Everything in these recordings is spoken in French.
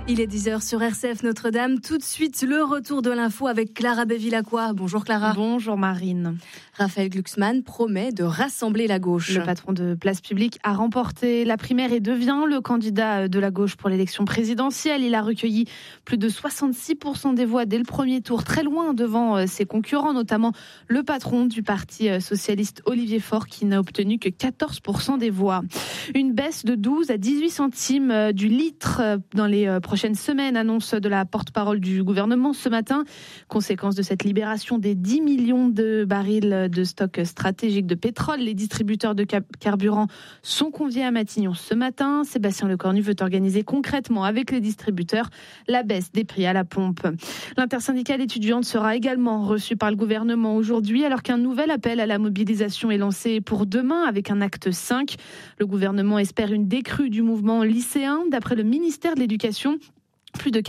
Il est 10h sur RCF Notre-Dame. Tout de suite, le retour de l'info avec Clara Bevilacqua. Bonjour Clara. Bonjour Marine. Raphaël Glucksmann promet de rassembler la gauche. Le patron de Place Publique a remporté la primaire et devient le candidat de la gauche pour l'élection présidentielle. Il a recueilli plus de 66% des voix dès le premier tour, très loin devant ses concurrents, notamment le patron du Parti socialiste Olivier Faure qui n'a obtenu que 14% des voix. Une baisse de 12 à 18 centimes du litre dans les prochaines semaines, annonce de la porte-parole du gouvernement ce matin. Conséquence de cette libération des 10 millions de barils de stock stratégique de pétrole, les distributeurs de carburant sont conviés à Matignon ce matin. Sébastien Lecornu veut organiser concrètement avec les distributeurs la baisse des prix à la pompe. L'intersyndicale étudiante sera également reçue par le gouvernement aujourd'hui, alors qu'un nouvel appel à la mobilisation est lancé pour demain avec un acte 5. Le gouvernement espère une décrue du mouvement lycéen. D'après le ministère de l'Éducation, plus de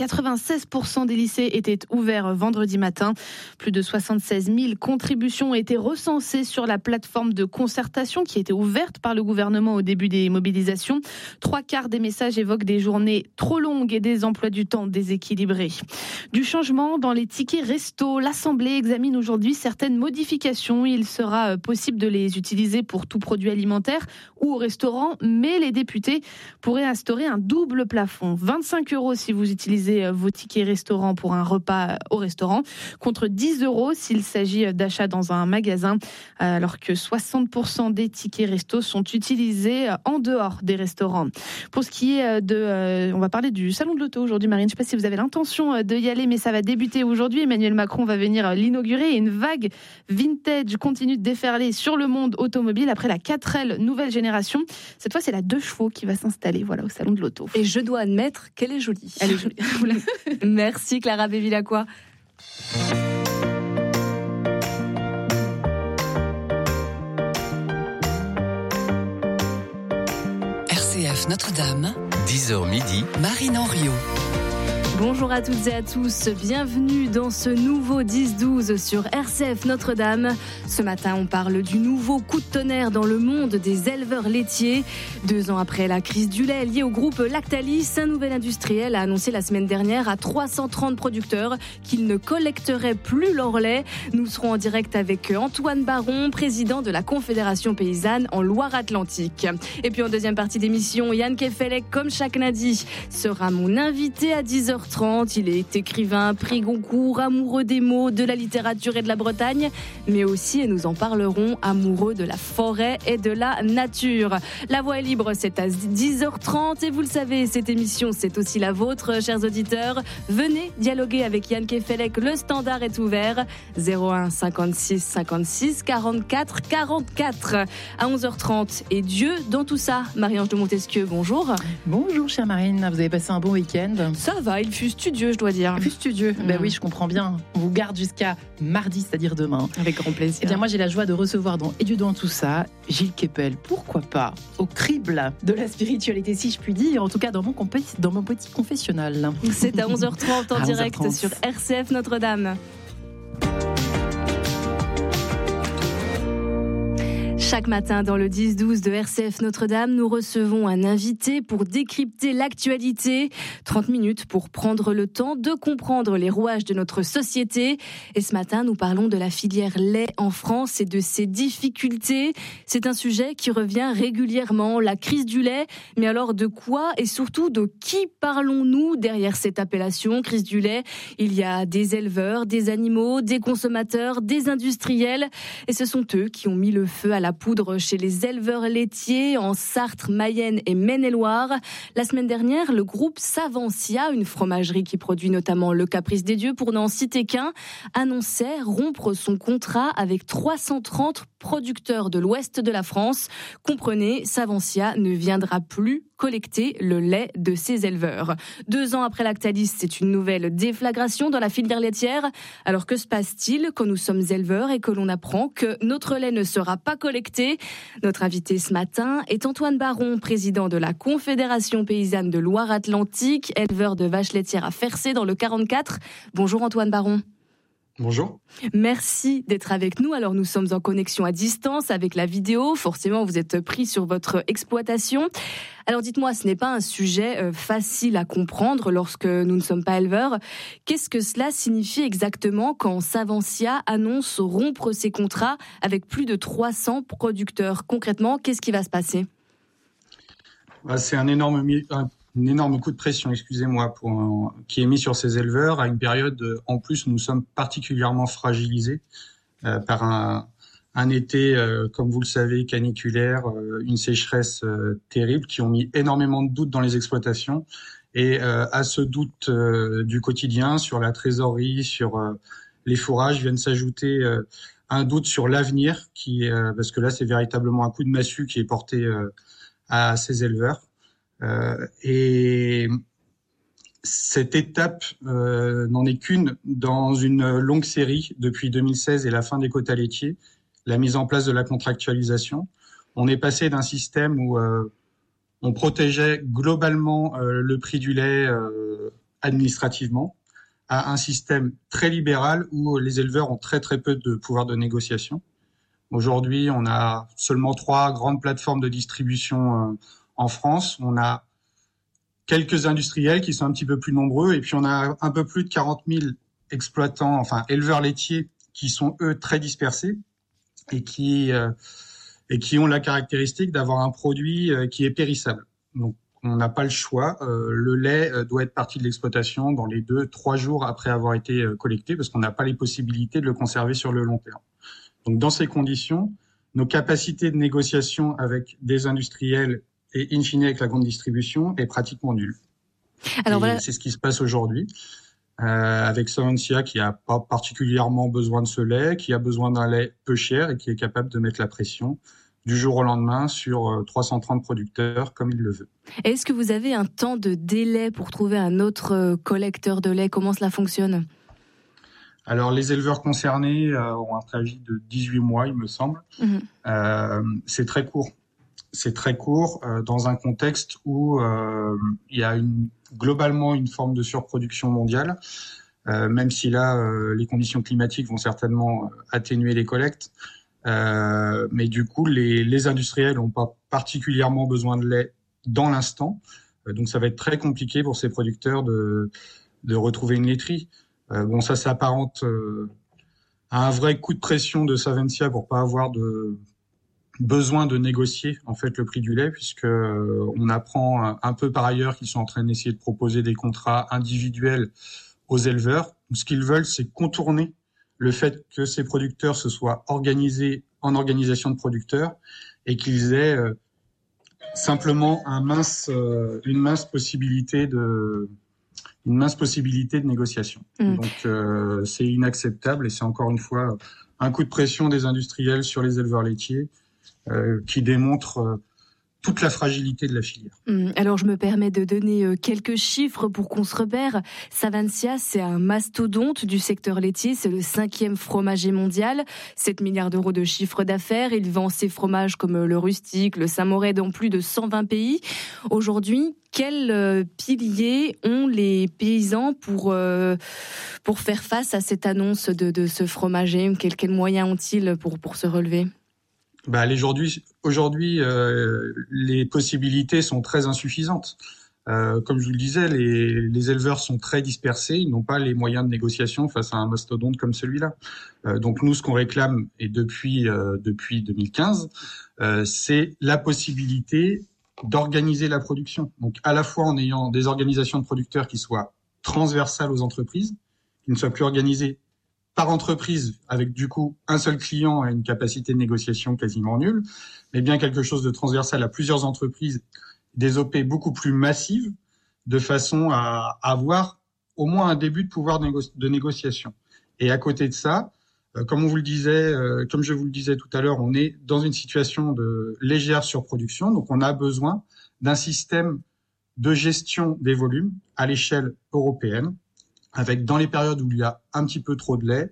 96% des lycées étaient ouverts vendredi matin. Plus de 76 000 contributions ont été recensées sur la plateforme de concertation qui était ouverte par le gouvernement au début des mobilisations. 3/4 des messages évoquent des journées trop longues et des emplois du temps déséquilibrés. Du changement dans les tickets resto. L'Assemblée examine aujourd'hui certaines modifications. Il sera possible de les utiliser pour tout produit alimentaire ou au restaurant, mais les députés pourraient instaurer un double plafond. 25 € si vous utilisez vos tickets restaurant pour un repas au restaurant, contre 10 € s'il s'agit d'achats dans un magasin, alors que 60% des tickets resto sont utilisés en dehors des restaurants. Pour ce qui est on va parler du salon de l'auto aujourd'hui, Marine. Je ne sais pas si vous avez l'intention d'y aller, mais ça va débuter aujourd'hui. Emmanuel Macron va venir l'inaugurer et une vague vintage continue de déferler sur le monde automobile après la 4L nouvelle génération. Cette fois, c'est la 2 chevaux qui va s'installer au salon de l'auto. Et je dois admettre qu'elle est jolie. Elle est jolie. Merci Clara Bevilacqua. RCF Notre-Dame, 10h midi, Marine Henriot. Bonjour à toutes et à tous, bienvenue dans ce nouveau 10-12 sur RCF Notre-Dame. Ce matin, on parle du nouveau coup de tonnerre dans le monde des éleveurs laitiers. 2 ans après la crise du lait liée au groupe Lactalis, un nouvel industriel a annoncé la semaine dernière à 330 producteurs qu'ils ne collecteraient plus leur lait. Nous serons en direct avec Antoine Baron, président de la Confédération paysanne en Loire-Atlantique. Et puis en deuxième partie d'émission, Yann Kefelec, comme chaque lundi, sera mon invité à 10h30. Il est écrivain, prix Goncourt, amoureux des mots, de la littérature et de la Bretagne, mais aussi, et nous en parlerons, amoureux de la forêt et de la nature. La voix est libre, c'est à 10h30 et vous le savez, cette émission, c'est aussi la vôtre, chers auditeurs. Venez dialoguer avec Yann Kefelec, le standard est ouvert. 01 56 56 44 44. À 11h30, et Dieu dans tout ça. Marie-Ange de Montesquieu, bonjour. Bonjour chère Marine, vous avez passé un bon week-end? Ça va, il fut studieux, je dois dire. Studieux, ben oui, je comprends bien. On vous garde jusqu'à mardi, c'est-à-dire demain. Avec grand plaisir. Eh bien, moi, j'ai la joie de recevoir dans Et Dieu dans tout ça, Gilles Kepel. Pourquoi pas au crible de la spiritualité, si je puis dire, en tout cas dans mon petit confessionnal. C'est à 11h30 en direct 11h30. sur RCF Notre-Dame. Chaque matin, dans le 10-12 de RCF Notre-Dame, nous recevons un invité pour décrypter l'actualité. 30 minutes pour prendre le temps de comprendre les rouages de notre société. Et ce matin, nous parlons de la filière lait en France et de ses difficultés. C'est un sujet qui revient régulièrement, la crise du lait. Mais alors de quoi et surtout de qui parlons-nous derrière cette appellation, crise du lait? Il y a des éleveurs, des animaux, des consommateurs, des industriels. Et ce sont eux qui ont mis le feu à la poudre chez les éleveurs laitiers en Sarthe, Mayenne et Maine-et-Loire. La semaine dernière, le groupe Savencia, une fromagerie qui produit notamment le Caprice des Dieux pour n'en citer qu'un, annonçait rompre son contrat avec 330 producteurs de l'ouest de la France. Comprenez, Savencia ne viendra plus collecter le lait de ses éleveurs. 2 ans après Lactalis, c'est une nouvelle déflagration dans la filière laitière. Alors que se passe-t-il quand nous sommes éleveurs et que l'on apprend que notre lait ne sera pas collecté? Notre invité ce matin est Antoine Baron, président de la Confédération paysanne de Loire-Atlantique, éleveur de vaches laitières à Fercé dans le 44. Bonjour Antoine Baron. Bonjour. Merci d'être avec nous. Alors, nous sommes en connexion à distance avec la vidéo. Forcément, vous êtes pris sur votre exploitation. Alors, dites-moi, ce n'est pas un sujet facile à comprendre lorsque nous ne sommes pas éleveurs. Qu'est-ce que cela signifie exactement quand Savencia annonce rompre ses contrats avec plus de 300 producteurs? Concrètement, qu'est-ce qui va se passer? C'est un énorme coup de pression, qui est mis sur ces éleveurs à une période, en plus, nous sommes particulièrement fragilisés par un été, comme vous le savez, caniculaire, une sécheresse terrible, qui ont mis énormément de doutes dans les exploitations. Et à ce doute du quotidien, sur la trésorerie, sur les fourrages, viennent s'ajouter un doute sur l'avenir, parce que là, c'est véritablement un coup de massue qui est porté à ces éleveurs. Et cette étape n'en est qu'une dans une longue série depuis 2016 et la fin des quotas laitiers, la mise en place de la contractualisation. On est passé d'un système où on protégeait globalement le prix du lait administrativement à un système très libéral où les éleveurs ont très très peu de pouvoir de négociation. Aujourd'hui, on a seulement 3 grandes plateformes de distribution en France. On a quelques industriels qui sont un petit peu plus nombreux et puis on a un peu plus de 40 000 exploitants, éleveurs laitiers qui sont eux très dispersés et qui ont la caractéristique d'avoir un produit qui est périssable. Donc on n'a pas le choix. Le lait doit être parti de l'exploitation dans les 2-3 jours après avoir été collecté parce qu'on n'a pas les possibilités de le conserver sur le long terme. Donc dans ces conditions, nos capacités de négociation avec des industriels et in fine avec la grande distribution est pratiquement nulle. Alors voilà. C'est ce qui se passe aujourd'hui avec Savencia qui a pas particulièrement besoin de ce lait, qui a besoin d'un lait peu cher et qui est capable de mettre la pression du jour au lendemain sur 330 producteurs comme il le veut. Est-ce que vous avez un temps de délai pour trouver un autre collecteur de lait? Comment cela fonctionne? Alors, les éleveurs concernés ont un préavis de 18 mois, il me semble. C'est très court. C'est très court dans un contexte où il y a globalement une forme de surproduction mondiale, même si là, les conditions climatiques vont certainement atténuer les collectes. Mais du coup, les industriels n'ont pas particulièrement besoin de lait dans l'instant. Donc, ça va être très compliqué pour ces producteurs de retrouver une laiterie. Ça s'apparente à un vrai coup de pression de Savencia pour pas avoir besoin de négocier en fait le prix du lait, puisque on apprend un peu par ailleurs qu'ils sont en train d'essayer de proposer des contrats individuels aux éleveurs. Ce qu'ils veulent, c'est contourner le fait que ces producteurs se soient organisés en organisation de producteurs et qu'ils aient simplement une mince possibilité de négociation. Donc c'est inacceptable et c'est encore une fois un coup de pression des industriels sur les éleveurs laitiers qui démontre toute la fragilité de la filière. Alors je me permets de donner quelques chiffres pour qu'on se repère. Savencia, c'est un mastodonte du secteur laitier, c'est le 5e fromager mondial, 7 milliards d'euros de chiffre d'affaires. Il vend ses fromages comme le rustique, le Saint-Maurey dans plus de 120 pays. Aujourd'hui, quels piliers ont les paysans pour faire face à cette annonce de ce fromager? Quels moyens ont-ils pour se relever? Aujourd'hui, les possibilités sont très insuffisantes. Comme je vous le disais, les éleveurs sont très dispersés, ils n'ont pas les moyens de négociation face à un mastodonte comme celui-là. Donc nous, ce qu'on réclame, et depuis 2015, c'est la possibilité d'organiser la production. Donc à la fois en ayant des organisations de producteurs qui soient transversales aux entreprises, qui ne soient plus organisées par entreprise, avec du coup un seul client et une capacité de négociation quasiment nulle, mais bien quelque chose de transversal à plusieurs entreprises, des OP beaucoup plus massives, de façon à avoir au moins un début de pouvoir de négociation. Et à côté de ça, comme je vous le disais tout à l'heure, on est dans une situation de légère surproduction, donc on a besoin d'un système de gestion des volumes à l'échelle européenne, avec dans les périodes où il y a un petit peu trop de lait,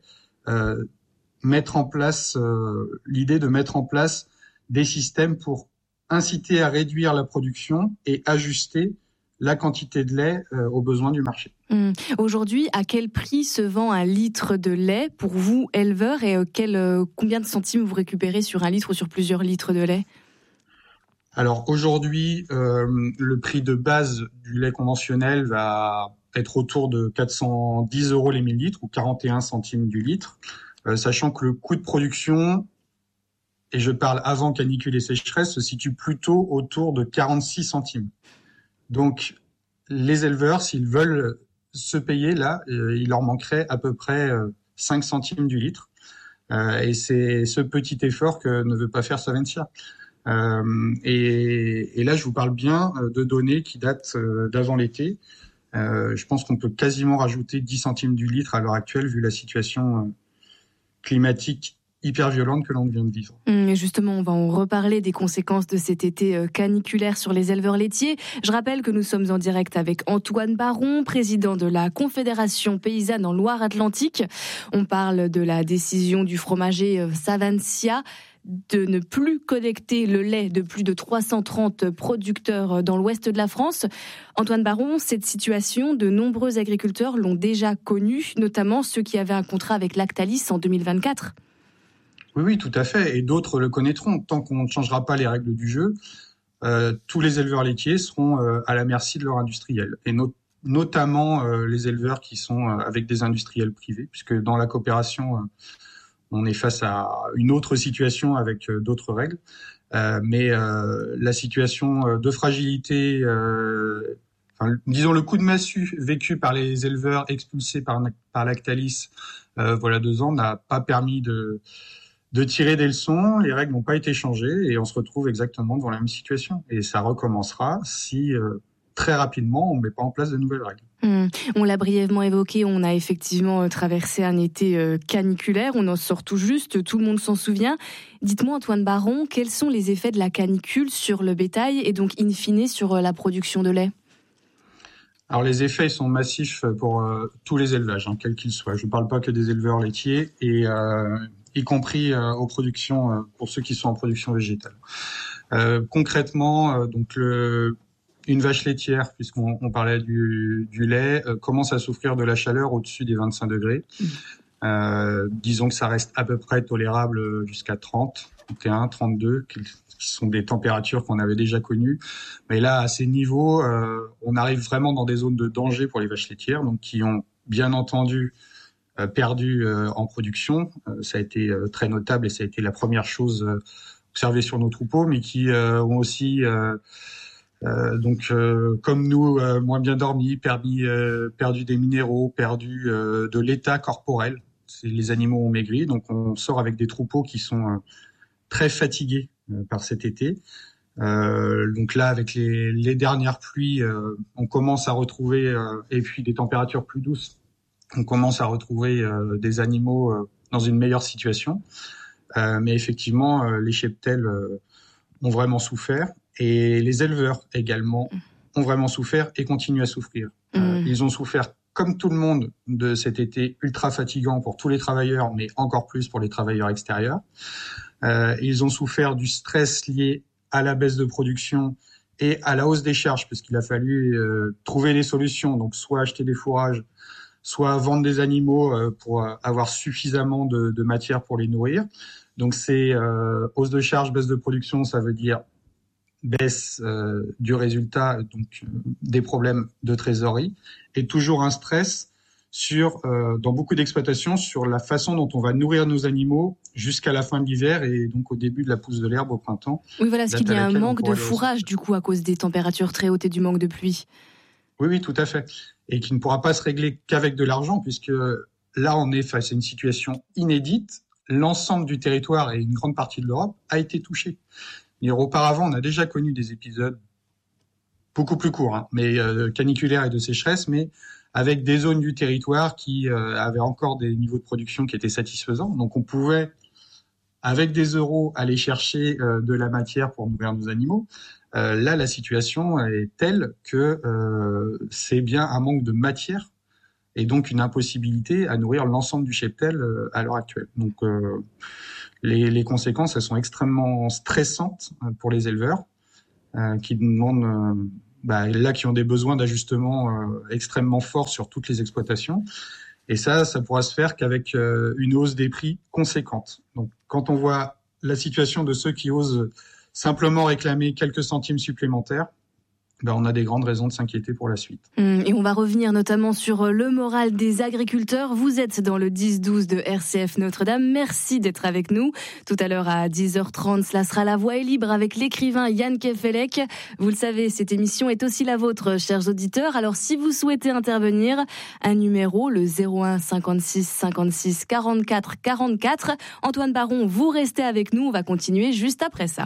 l'idée de mettre en place des systèmes pour inciter à réduire la production et ajuster la quantité de lait aux besoins du marché. Aujourd'hui, à quel prix se vend un litre de lait pour vous, éleveurs, et combien de centimes vous récupérez sur un litre ou sur plusieurs litres de lait ? Alors aujourd'hui, le prix de base du lait conventionnel va être autour de 410 € les 1000 litres ou 41 centimes du litre, sachant que le coût de production, et je parle avant canicule et sécheresse, se situe plutôt autour de 46 centimes. Donc les éleveurs, s'ils veulent se payer là, il leur manquerait à peu près 5 centimes du litre. Et c'est ce petit effort que ne veut pas faire Savencia. Et là, je vous parle bien de données qui datent d'avant l'été. Je pense qu'on peut quasiment rajouter 10 centimes du litre à l'heure actuelle, vu la situation climatique hyper violente que l'on vient de vivre. Justement, on va en reparler des conséquences de cet été caniculaire sur les éleveurs laitiers. Je rappelle que nous sommes en direct avec Antoine Baron, président de la Confédération paysanne en Loire-Atlantique. On parle de la décision du fromager Savencia de ne plus collecter le lait de plus de 330 producteurs dans l'ouest de la France. Antoine Baron, cette situation, de nombreux agriculteurs l'ont déjà connue, notamment ceux qui avaient un contrat avec Lactalis en 2024. Oui, tout à fait. Et d'autres le connaîtront. Tant qu'on ne changera pas les règles du jeu, tous les éleveurs laitiers seront à la merci de leurs industriels. Et notamment les éleveurs qui sont avec des industriels privés, puisque dans la coopération, on est face à une autre situation avec d'autres règles. Mais la situation de fragilité, disons le coup de massue vécu par les éleveurs expulsés par Lactalis voilà 2 ans n'a pas permis de tirer des leçons. Les règles n'ont pas été changées et on se retrouve exactement dans la même situation. Et ça recommencera si très rapidement on ne met pas en place de nouvelles règles. On l'a brièvement évoqué, on a effectivement traversé un été caniculaire, on en sort tout juste, tout le monde s'en souvient. Dites-moi Antoine Baron, quels sont les effets de la canicule sur le bétail et donc in fine sur la production de lait ? Alors les effets sont massifs pour tous les élevages, quels qu'ils soient. Je ne parle pas que des éleveurs laitiers, et y compris aux productions, pour ceux qui sont en production végétale. Concrètement, donc une vache laitière, puisqu'on parlait du lait, commence à souffrir de la chaleur au-dessus des 25 degrés. Disons que ça reste à peu près tolérable jusqu'à 30, 31, 32, qui sont des températures qu'on avait déjà connues. Mais là, à ces niveaux, on arrive vraiment dans des zones de danger pour les vaches laitières, donc qui ont bien entendu perdu en production. Ça a été très notable et ça a été la première chose observée sur nos troupeaux, mais qui ont aussi, comme nous, moins bien dormi, perdu des minéraux, perdu de l'état corporel. Les animaux ont maigri, donc on sort avec des troupeaux qui sont très fatigués par cet été. Donc là, avec les dernières pluies, on commence à retrouver, et puis des températures plus douces, on commence à retrouver des animaux dans une meilleure situation. Mais effectivement, les cheptels ont vraiment souffert, et les éleveurs également ont vraiment souffert et continuent à souffrir. Ils ont souffert, comme tout le monde, de cet été ultra fatigant pour tous les travailleurs, mais encore plus pour les travailleurs extérieurs. Ils ont souffert du stress lié à la baisse de production et à la hausse des charges, parce qu'il a fallu trouver des solutions, donc soit acheter des fourrages, soit vendre des animaux pour avoir suffisamment de matière pour les nourrir. Donc c'est hausse de charge, baisse de production, ça veut dire baisse du résultat, donc des problèmes de trésorerie, et toujours un stress dans beaucoup d'exploitations sur la façon dont on va nourrir nos animaux jusqu'à la fin de l'hiver et donc au début de la pousse de l'herbe au printemps. Oui, voilà, parce qu'il y a un manque de fourrage du coup à cause des températures très hautes et du manque de pluie. Oui, tout à fait. Et qui ne pourra pas se régler qu'avec de l'argent, puisque là, on est face à une situation inédite. L'ensemble du territoire et une grande partie de l'Europe a été touché. Et auparavant, on a déjà connu des épisodes beaucoup plus courts, mais caniculaires et de sécheresse, mais avec des zones du territoire qui avaient encore des niveaux de production qui étaient satisfaisants. Donc on pouvait, avec des euros, aller chercher de la matière pour nourrir nos animaux. Là, la situation est telle que c'est bien un manque de matière et donc une impossibilité à nourrir l'ensemble du cheptel à l'heure actuelle. Donc les conséquences, elles sont extrêmement stressantes pour les éleveurs qui demandent là qui ont des besoins d'ajustement extrêmement forts sur toutes les exploitations. Et ça pourra se faire qu'avec une hausse des prix conséquente. Donc, quand on voit la situation de ceux qui osent simplement réclamer quelques centimes supplémentaires, on a des grandes raisons de s'inquiéter pour la suite. Et on va revenir notamment sur le moral des agriculteurs. Vous êtes dans le 10-12 de RCF Notre-Dame. Merci d'être avec nous. Tout à l'heure à 10h30, cela sera La Voix est libre avec l'écrivain Yann Kefelec. Vous le savez, cette émission est aussi la vôtre, chers auditeurs. Alors si vous souhaitez intervenir, un numéro, le 01 56 56 44 44. Antoine Baron, vous restez avec nous. On va continuer juste après ça.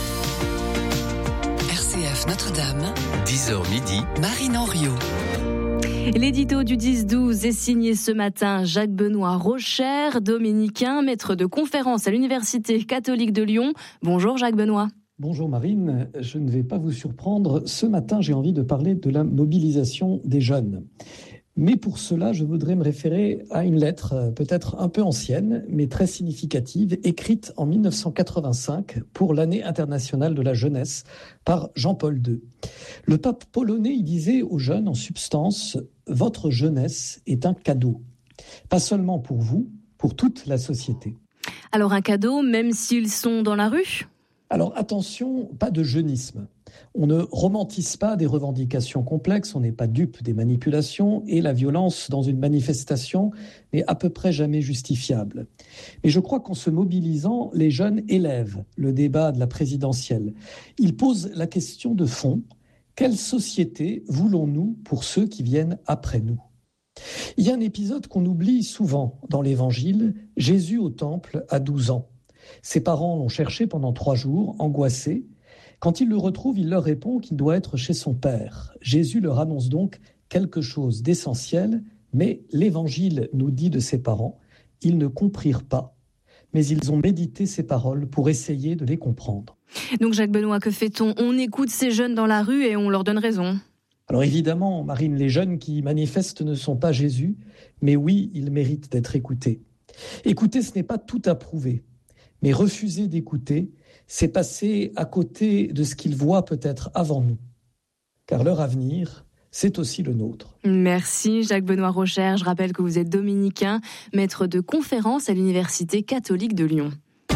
RCF Notre-Dame, 10h midi, Marine Henriot. L'édito du 10-12 est signé ce matin Jacques-Benoît Rocher, dominicain, maître de conférence à l'Université catholique de Lyon. Bonjour Jacques-Benoît. Bonjour Marine, je ne vais pas vous surprendre. Ce matin, j'ai envie de parler de la mobilisation des jeunes. Mais pour cela, je voudrais me référer à une lettre, peut-être un peu ancienne, mais très significative, écrite en 1985 pour l'année internationale de la jeunesse par Jean-Paul II. Le pape polonais y disait aux jeunes, en substance, « Votre jeunesse est un cadeau, pas seulement pour vous, pour toute la société. » Alors un cadeau, même s'ils sont dans la rue ? Alors attention, pas de jeunisme. On ne romantise pas des revendications complexes, on n'est pas dupe des manipulations et la violence dans une manifestation n'est à peu près jamais justifiable. Mais je crois qu'en se mobilisant, les jeunes élèvent le débat de la présidentielle. Ils posent la question de fond, quelle société voulons-nous pour ceux qui viennent après nous ? Il y a un épisode qu'on oublie souvent dans l'Évangile, Jésus au temple à 12 ans. Ses parents l'ont cherché pendant 3 jours, angoissés. Quand il le retrouve, il leur répond qu'il doit être chez son père. Jésus leur annonce donc quelque chose d'essentiel, mais l'Évangile nous dit de ses parents, ils ne comprirent pas, mais ils ont médité ces paroles pour essayer de les comprendre. Donc Jacques-Benoît, que fait-on ? On écoute ces jeunes dans la rue et on leur donne raison. Alors évidemment, Marine, les jeunes qui manifestent ne sont pas Jésus, mais oui, ils méritent d'être écoutés. Écouter, ce n'est pas tout approuver. Mais refuser d'écouter, c'est passer à côté de ce qu'ils voient peut-être avant nous. Car leur avenir, c'est aussi le nôtre. Merci Jacques-Benoît Rocher. Je rappelle que vous êtes dominicain, maître de conférence à l'Université catholique de Lyon.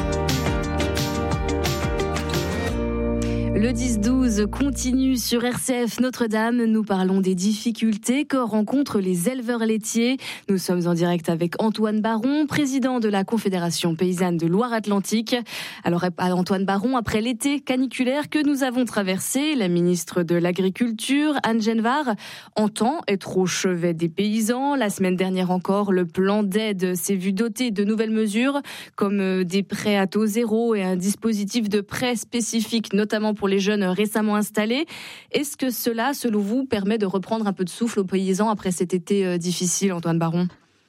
Le 10-12 continue sur RCF Notre-Dame. Nous parlons des difficultés que rencontrent les éleveurs laitiers. Nous sommes en direct avec Antoine Baron, président de la Confédération paysanne de Loire-Atlantique. Alors Antoine Baron, après l'été caniculaire que nous avons traversé, la ministre de l'Agriculture, Anne Genevard, entend être au chevet des paysans. La semaine dernière encore, le plan d'aide s'est vu doté de nouvelles mesures comme des prêts à taux zéro et un dispositif de prêt spécifique, notamment pour les jeunes récemment installés. Est-ce que cela, selon vous, permet de reprendre un peu de souffle aux paysans après cet été difficile, Antoine Baron ?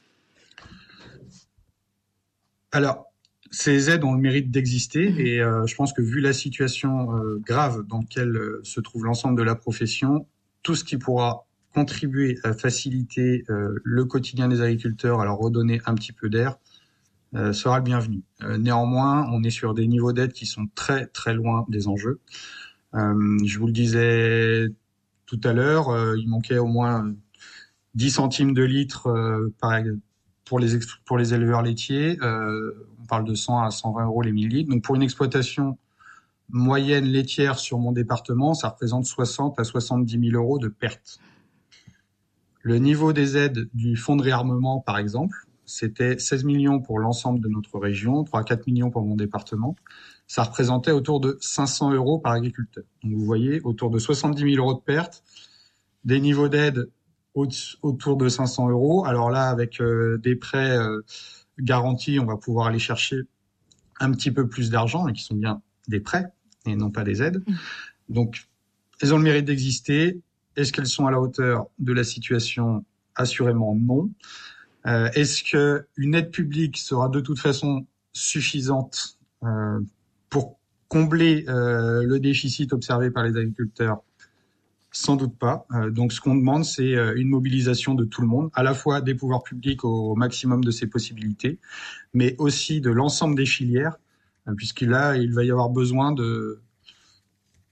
Alors, ces aides ont le mérite d'exister et je pense que vu la situation grave dans laquelle se trouve l'ensemble de la profession, tout ce qui pourra contribuer à faciliter le quotidien des agriculteurs, à leur redonner un petit peu d'air, sera le bienvenu. Néanmoins, on est sur des niveaux d'aide qui sont très très loin des enjeux. Je vous le disais tout à l'heure, il manquait au moins 10 centimes de litre pour les éleveurs laitiers. On parle de 100 à 120 euros les 1000 litres. Donc pour une exploitation moyenne laitière sur mon département, ça représente 60 à 70 000 euros de pertes. Le niveau des aides du fonds de réarmement, par exemple, c'était 16 millions pour l'ensemble de notre région, 3 à 4 millions pour mon département. Ça représentait autour de 500 euros par agriculteur. Donc vous voyez, autour de 70 000 euros de pertes, des niveaux d'aide autour de 500 euros. Alors là, avec des prêts garantis, on va pouvoir aller chercher un petit peu plus d'argent, et qui sont bien des prêts et non pas des aides. Donc, elles ont le mérite d'exister. Est-ce qu'elles sont à la hauteur de la situation ? Assurément non. Est-ce qu'une aide publique sera de toute façon suffisante pour combler le déficit observé par les agriculteurs ? Sans doute pas. Donc ce qu'on demande, c'est une mobilisation de tout le monde, à la fois des pouvoirs publics au maximum de ses possibilités, mais aussi de l'ensemble des filières, puisque là, il va y avoir besoin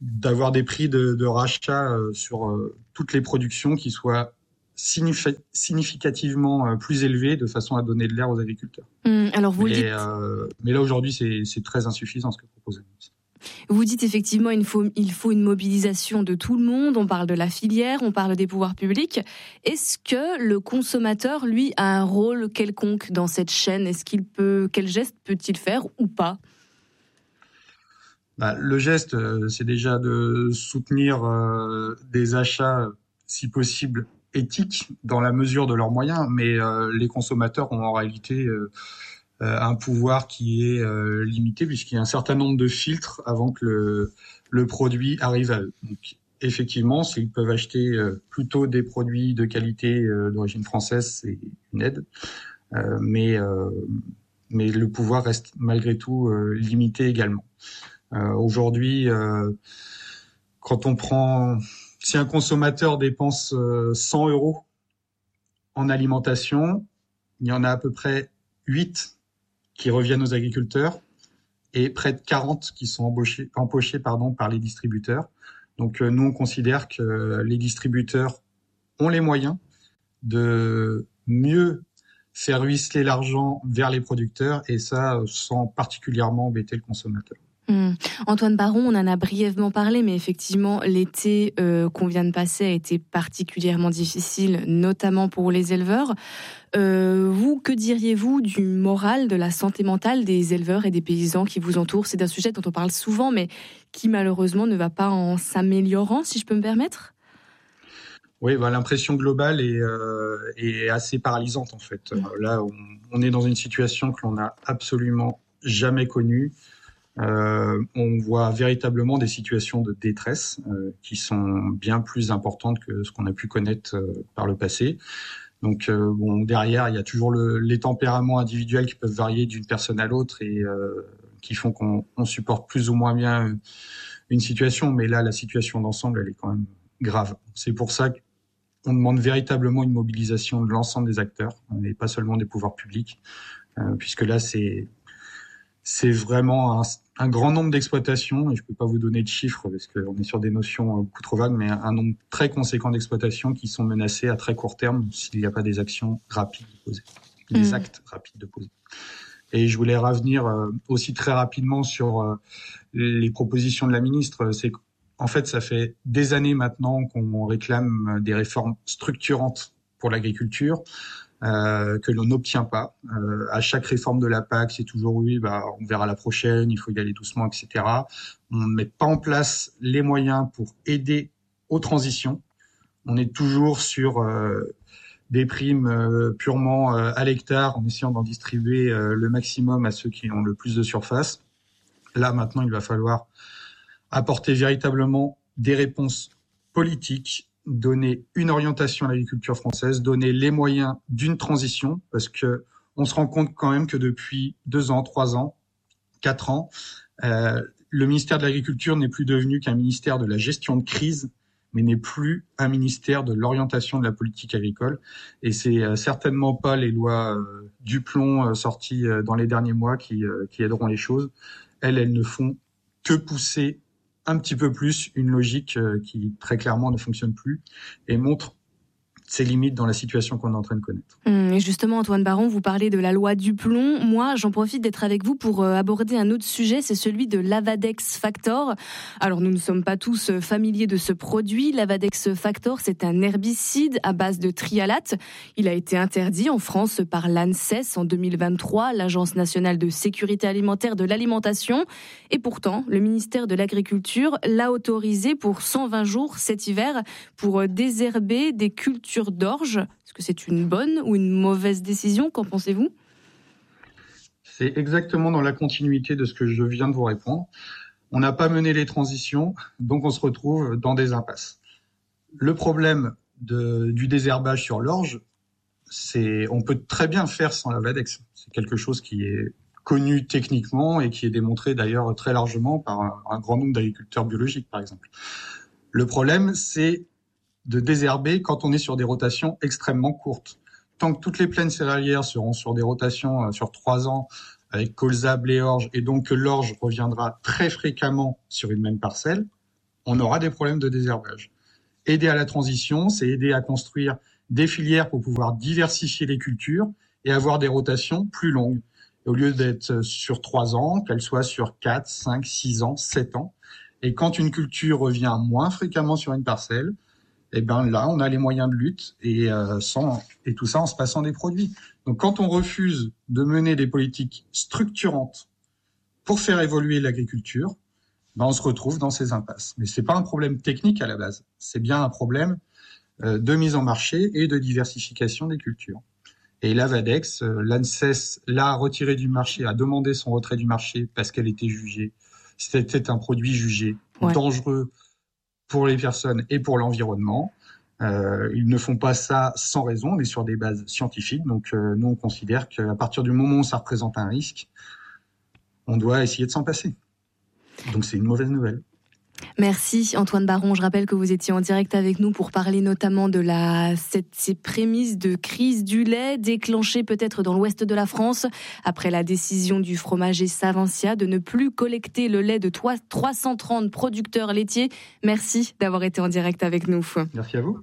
d'avoir des prix de rachat sur toutes les productions qui soient significativement plus élevés, de façon à donner de l'air aux agriculteurs. Alors vous le dites... mais là, aujourd'hui, c'est très insuffisant ce que propose la ministre. Vous dites effectivement il faut une mobilisation de tout le monde, on parle de la filière, on parle des pouvoirs publics. Est-ce que le consommateur, lui, a un rôle quelconque dans cette chaîne ? Quel geste peut-il faire ou pas ? Le geste, c'est déjà de soutenir des achats, si possible, éthiques dans la mesure de leurs moyens, mais les consommateurs ont en réalité un pouvoir qui est limité, puisqu'il y a un certain nombre de filtres avant que le produit arrive à eux. Donc, effectivement, s'ils peuvent acheter plutôt des produits de qualité d'origine française, c'est une aide, mais le pouvoir reste malgré tout limité également. Aujourd'hui, si un consommateur dépense 100 € en alimentation, il y en a à peu près 8 qui reviennent aux agriculteurs et près de 40 qui sont empochés par les distributeurs. Donc nous, on considère que les distributeurs ont les moyens de mieux faire ruisseler l'argent vers les producteurs, et ça sans particulièrement embêter le consommateur. Antoine Baron, on en a brièvement parlé, mais effectivement, l'été qu'on vient de passer a été particulièrement difficile, notamment pour les éleveurs. Que diriez-vous du moral, de la santé mentale des éleveurs et des paysans qui vous entourent ? C'est un sujet dont on parle souvent, mais qui malheureusement ne va pas en s'améliorant, si je peux me permettre. Oui, l'impression globale est assez paralysante en fait. Là, on est dans une situation que l'on n'a absolument jamais connue. On voit véritablement des situations de détresse qui sont bien plus importantes que ce qu'on a pu connaître par le passé. Donc derrière, il y a toujours les tempéraments individuels qui peuvent varier d'une personne à l'autre et qui font qu'on supporte plus ou moins bien une situation. Mais là, la situation d'ensemble, elle est quand même grave. C'est pour ça qu'on demande véritablement une mobilisation de l'ensemble des acteurs, et pas seulement des pouvoirs publics, puisque là, c'est vraiment un grand nombre d'exploitations, et je ne peux pas vous donner de chiffres parce qu'on est sur des notions beaucoup trop vagues, mais un nombre très conséquent d'exploitations qui sont menacées à très court terme s'il n'y a pas des actions rapides de poser, des actes rapides de poser. Et je voulais revenir aussi très rapidement sur les propositions de la ministre. C'est qu'en fait, ça fait des années maintenant qu'on réclame des réformes structurantes pour l'agriculture. Que l'on n'obtient pas. À chaque réforme de la PAC, c'est toujours on verra la prochaine, il faut y aller doucement, etc. On ne met pas en place les moyens pour aider aux transitions. On est toujours sur des primes purement à l'hectare, en essayant d'en distribuer le maximum à ceux qui ont le plus de surface. Là, maintenant, il va falloir apporter véritablement des réponses politiques, donner une orientation à l'agriculture française, donner les moyens d'une transition, parce que on se rend compte quand même que depuis 2 ans, 3 ans, 4 ans, le ministère de l'Agriculture n'est plus devenu qu'un ministère de la gestion de crise, mais n'est plus un ministère de l'orientation de la politique agricole. Et c'est certainement pas les lois Duplon sorties dans les derniers mois qui aideront les choses. Elles ne font que pousser un petit peu plus une logique qui très clairement ne fonctionne plus et montre ses limites dans la situation qu'on est en train de connaître. Et justement, Antoine Baron, vous parlez de la loi Duplon. Moi, j'en profite d'être avec vous pour aborder un autre sujet, c'est celui de l'Avadex Factor. Alors, nous ne sommes pas tous familiers de ce produit. L'Avadex Factor, c'est un herbicide à base de trialate. Il a été interdit en France par l'ANSES en 2023, l'Agence nationale de sécurité alimentaire de l'alimentation. Et pourtant, le ministère de l'Agriculture l'a autorisé pour 120 jours cet hiver pour désherber des cultures d'orge. Est-ce que c'est une bonne ou une mauvaise décision ? Qu'en pensez-vous ? C'est exactement dans la continuité de ce que je viens de vous répondre. On n'a pas mené les transitions, donc on se retrouve dans des impasses. Le problème du désherbage sur l'orge, on peut très bien faire sans l'Avadex. C'est quelque chose qui est connu techniquement et qui est démontré d'ailleurs très largement par un grand nombre d'agriculteurs biologiques, par exemple. Le problème, c'est de désherber quand on est sur des rotations extrêmement courtes. Tant que toutes les plaines céréalières seront sur des rotations sur 3 ans avec colza, blé, orge, et donc que l'orge reviendra très fréquemment sur une même parcelle, on aura des problèmes de désherbage. Aider à la transition, c'est aider à construire des filières pour pouvoir diversifier les cultures et avoir des rotations plus longues. Et au lieu d'être sur 3 ans, qu'elle soit sur 4, 5, 6 ans, 7 ans. Et quand une culture revient moins fréquemment sur une parcelle, eh ben là, on a les moyens de lutte et tout ça en se passant des produits. Donc, quand on refuse de mener des politiques structurantes pour faire évoluer l'agriculture, ben on se retrouve dans ces impasses. Mais c'est pas un problème technique à la base, c'est bien un problème de mise en marché et de diversification des cultures. Et l'Avadex, l'ANSES l'a retiré du marché, a demandé son retrait du marché parce qu'elle était jugée. C'était un produit jugé dangereux pour les personnes et pour l'environnement. Ils ne font pas ça sans raison, mais sur des bases scientifiques. Donc, nous, on considère qu'à partir du moment où ça représente un risque, on doit essayer de s'en passer. Donc, c'est une mauvaise nouvelle. Merci Antoine Baron. Je rappelle que vous étiez en direct avec nous pour parler notamment de ces prémices de crise du lait déclenchées peut-être dans l'ouest de la France après la décision du fromager Savencia de ne plus collecter le lait de 330 producteurs laitiers. Merci d'avoir été en direct avec nous. Merci à vous.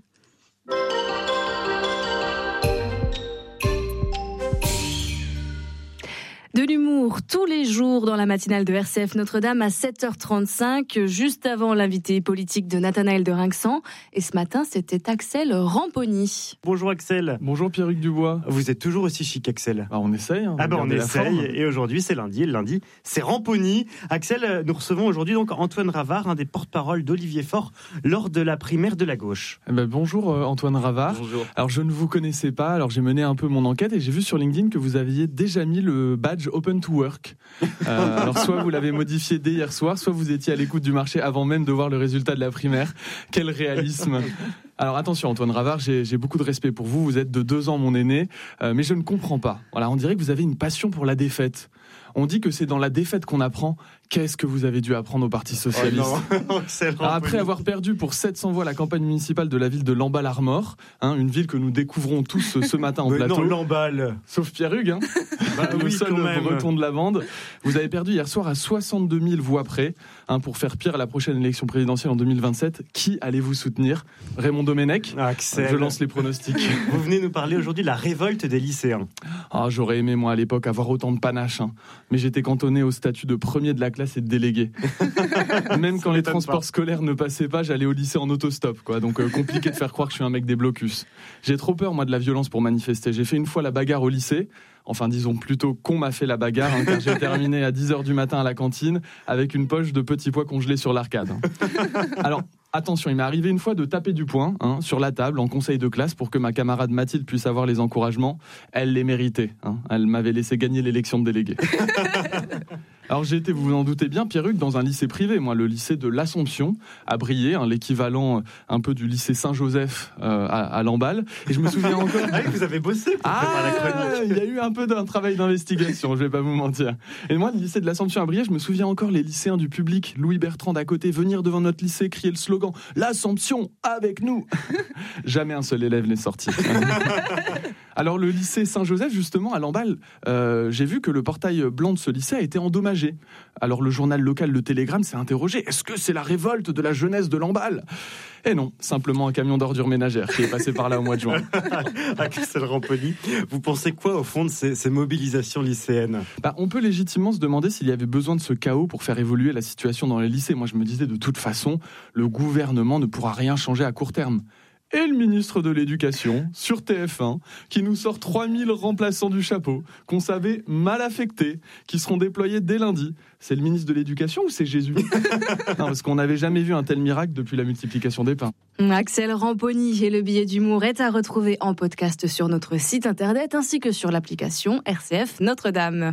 De l'humour tous les jours dans la matinale de RCF Notre-Dame à 7h35, juste avant l'invité politique de Nathanaël de Rinxan. Et ce matin, c'était Axel Ramponi. Bonjour Axel. Bonjour Pierruc Dubois. Vous êtes toujours aussi chic Axel. On essaye. On essaye. Et aujourd'hui c'est lundi. Et le lundi, c'est Ramponi. Axel, nous recevons aujourd'hui donc Antoine Ravard, un des porte-parole d'Olivier Faure, lors de la primaire de la gauche. Bonjour Antoine Ravard. Bonjour. Alors je ne vous connaissais pas, alors j'ai mené un peu mon enquête et j'ai vu sur LinkedIn que vous aviez déjà mis le badge Open to Work. Alors soit vous l'avez modifié dès hier soir, soit vous étiez à l'écoute du marché avant même de voir le résultat de la primaire. Quel réalisme. Alors attention Antoine Ravard, j'ai beaucoup de respect pour vous, vous êtes de 2 ans mon aîné, mais je ne comprends pas. Voilà, on dirait que vous avez une passion pour la défaite. On dit que c'est dans la défaite qu'on apprend. Qu'est-ce que vous avez dû apprendre au Parti Socialiste ? Après avoir perdu pour 700 voix la campagne municipale de la ville de Lamballe-Armor, une ville que nous découvrons tous ce matin en plateau. Non, Lamballe. Sauf Pierre-Hugues, le seul breton de la bande. Vous avez perdu hier soir à 62 000 voix près, pour faire pire à la prochaine élection présidentielle en 2027. Qui allez-vous soutenir ? Raymond Domenech ? Axel. Je lance les pronostics. Vous venez nous parler aujourd'hui de la révolte des lycéens. J'aurais aimé moi à l'époque avoir autant de panache, mais j'étais cantonné au statut de premier de la classe et de délégué. Même quand les transports scolaires ne passaient pas, j'allais au lycée en autostop, donc compliqué de faire croire que je suis un mec des blocus. J'ai trop peur moi de la violence pour manifester. J'ai fait une fois la bagarre au lycée, enfin disons plutôt qu'on m'a fait la bagarre, car j'ai terminé à 10h du matin à la cantine avec une poche de petits pois congelés sur l'arcade. Alors attention, il m'est arrivé une fois de taper du poing sur la table en conseil de classe pour que ma camarade Mathilde puisse avoir les encouragements. Elle les méritait. Elle m'avait laissé gagner l'élection de délégué. Alors j'ai été, vous vous en doutez bien, Pierruc, dans un lycée privé, moi, le lycée de l'Assomption, à Briey, l'équivalent un peu du lycée Saint-Joseph à Lamballe. Et je me souviens encore... Vous avez bossé pour préparer la chronique. Il y a eu un peu d'un travail d'investigation, je vais pas vous mentir. Et moi, le lycée de l'Assomption à Briey, je me souviens encore les lycéens du public, Louis Bertrand d'à côté, venir devant notre lycée, crier le slogan « L'Assomption, avec nous !» Jamais un seul élève n'est sorti. Alors le lycée Saint-Joseph, justement, à Lamballe, j'ai vu que le portail blanc de ce lycée a été endommagé. Alors le journal local Le Télégramme s'est interrogé, est-ce que c'est la révolte de la jeunesse de Lamballe ? Et non, simplement un camion d'ordures ménagères qui est passé par là au mois de juin. Axel Ramponi, vous pensez quoi au fond de ces mobilisations lycéennes ? On peut légitimement se demander s'il y avait besoin de ce chaos pour faire évoluer la situation dans les lycées. Moi je me disais de toute façon, le gouvernement ne pourra rien changer à court terme. Et le ministre de l'Éducation, sur TF1, qui nous sort 3000 remplaçants du chapeau, qu'on savait mal affectés, qui seront déployés dès lundi. C'est le ministre de l'Éducation ou c'est Jésus ? Non, parce qu'on n'avait jamais vu un tel miracle depuis la multiplication des pains. Axel Ramponi et le billet d'humour est à retrouver en podcast sur notre site internet ainsi que sur l'application RCF Notre-Dame.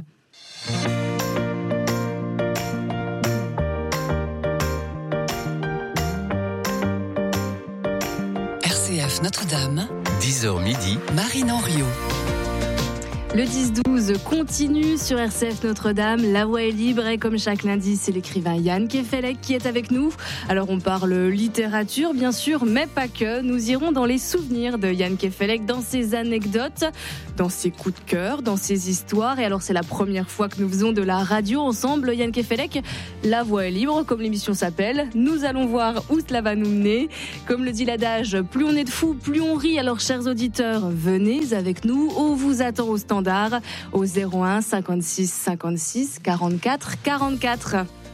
RCF Notre-Dame, 10h midi, Marine Henriot. Le 10-12 continue sur RCF Notre-Dame. La voix est libre et comme chaque lundi, c'est l'écrivain Yann Kefelec qui est avec nous. Alors on parle littérature bien sûr, mais pas que. Nous irons dans les souvenirs de Yann Kefelec, dans ses anecdotes, dans ses coups de cœur, dans ses histoires. Et alors c'est la première fois que nous faisons de la radio ensemble. Yann Kefelec, la voix est libre comme l'émission s'appelle. Nous allons voir où cela va nous mener. Comme le dit l'adage, plus on est de fous, plus on rit. Alors chers auditeurs, venez avec nous. On vous attend au standard au 01 56 56 44 44.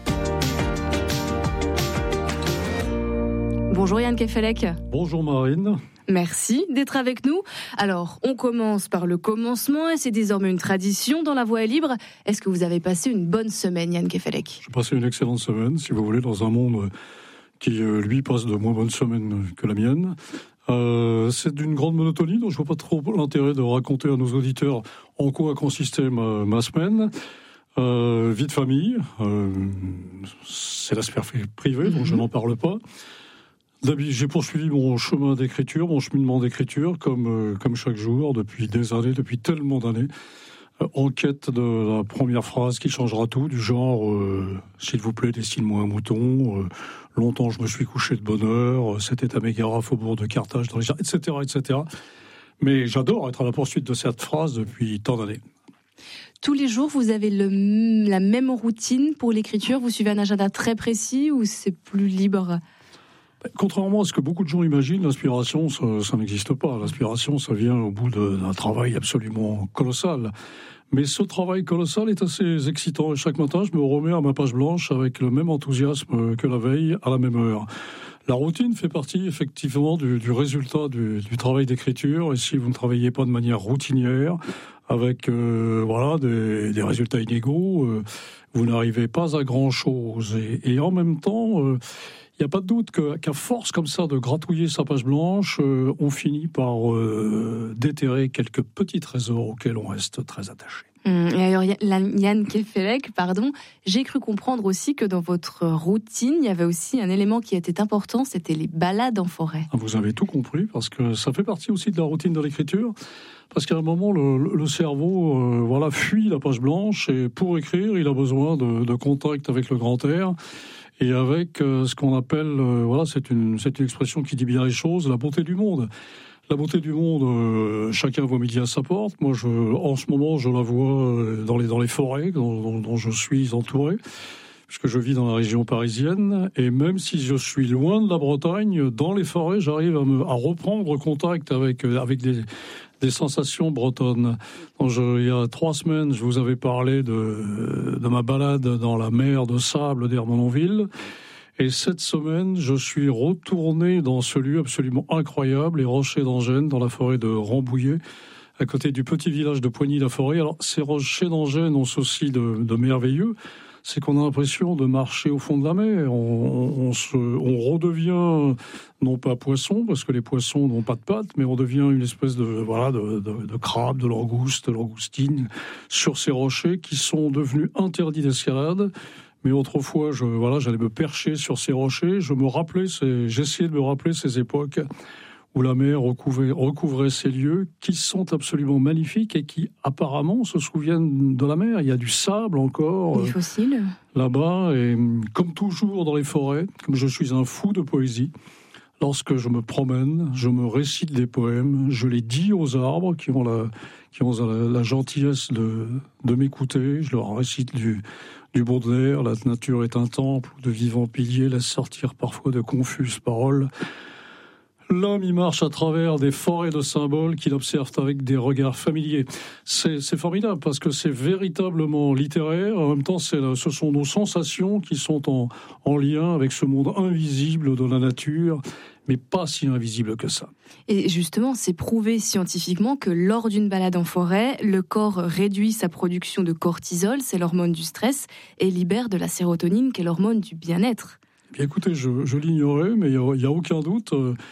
Bonjour Yann Kefelec. Bonjour Marine. Merci d'être avec nous. Alors, on commence par le commencement et c'est désormais une tradition dans La Voix est libre. Est-ce que vous avez passé une bonne semaine, Yann Kefelec ? J'ai passé une excellente semaine, si vous voulez, dans un monde qui, lui, passe de moins bonnes semaines que la mienne. C'est d'une grande monotonie, donc je vois pas trop l'intérêt de raconter à nos auditeurs en quoi consistait ma semaine. Vie de famille, c'est la sphère privée, donc je n'en parle pas. J'ai poursuivi mon chemin d'écriture, mon cheminement d'écriture, comme chaque jour, depuis des années, depuis tellement d'années, en quête de la première phrase qui changera tout, du genre « S'il vous plaît, dessine-moi un mouton », longtemps je me suis couché de bonne heure, c'était à Mégara, faubourg de Carthage, etc., etc. Mais j'adore être à la poursuite de cette phrase depuis tant d'années. Tous les jours, vous avez la même routine pour l'écriture ? Vous suivez un agenda très précis ou c'est plus libre ? Contrairement à ce que beaucoup de gens imaginent, l'inspiration, ça n'existe pas. L'inspiration, ça vient au bout d'un travail absolument colossal. Mais ce travail colossal est assez excitant. Et chaque matin, je me remets à ma page blanche avec le même enthousiasme que la veille, à la même heure. La routine fait partie effectivement du résultat du travail d'écriture. Et si vous ne travaillez pas de manière routinière, avec des résultats inégaux, vous n'arrivez pas à grand-chose. Et en même temps... il n'y a pas de doute qu'à force comme ça de gratouiller sa page blanche, on finit par déterrer quelques petits trésors auxquels on reste très attaché. Et alors, Yann Kefelec, j'ai cru comprendre aussi que dans votre routine, il y avait aussi un élément qui était important, c'était les balades en forêt. Vous avez tout compris, parce que ça fait partie aussi de la routine de l'écriture, parce qu'à un moment, le cerveau fuit la page blanche, et pour écrire, il a besoin de contact avec le grand air, et avec ce qu'on appelle, c'est une expression qui dit bien les choses, la beauté du monde. La beauté du monde, chacun voit midi à sa porte. Moi, en ce moment, je la vois dans les forêts dont je suis entouré, puisque je vis dans la région parisienne. Et même si je suis loin de la Bretagne, dans les forêts, j'arrive à reprendre contact avec des sensations bretonnes. Il y a 3 semaines, je vous avais parlé de ma balade dans la mer de sable d'Ermenonville. Et cette semaine, je suis retourné dans ce lieu absolument incroyable, les Rochers d'Angennes, dans la forêt de Rambouillet, à côté du petit village de Poigny-la-Forêt. Alors, ces Rochers d'Angennes ont ceci de merveilleux, c'est qu'on a l'impression de marcher au fond de la mer. On redevient, non pas poisson, parce que les poissons n'ont pas de pattes, mais on devient une espèce de crabe, de langouste, de langoustine, sur ces rochers qui sont devenus interdits d'escalade. Mais autrefois, j'allais me percher sur ces rochers. J'essayais de me rappeler ces époques où la mer recouvrait ces lieux qui sont absolument magnifiques et qui apparemment se souviennent de la mer. Il y a du sable encore. Des fossiles. Là-bas. Et comme toujours dans les forêts, comme je suis un fou de poésie, lorsque je me promène, je me récite des poèmes, je les dis aux arbres qui ont la gentillesse de m'écouter. Je leur récite du Baudelaire, la nature est un temple où de vivants piliers laissent sortir parfois de confuses paroles. L'homme y marche à travers des forêts de symboles qu'il observe avec des regards familiers. C'est formidable parce que c'est véritablement littéraire. En même temps, ce sont nos sensations qui sont en lien avec ce monde invisible de la nature, mais pas si invisible que ça. Et justement, c'est prouvé scientifiquement que lors d'une balade en forêt, le corps réduit sa production de cortisol, c'est l'hormone du stress, et libère de la sérotonine, qui est l'hormone du bien-être. Bien, écoutez, je l'ignorais, mais il n'y a aucun doute.